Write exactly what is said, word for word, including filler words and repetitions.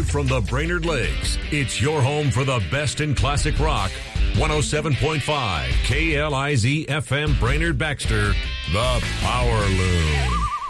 from the Brainerd Lakes, it's your home for the best in classic rock. one oh seven point five K L I Z F M Brainerd Baxter, the Power Loom.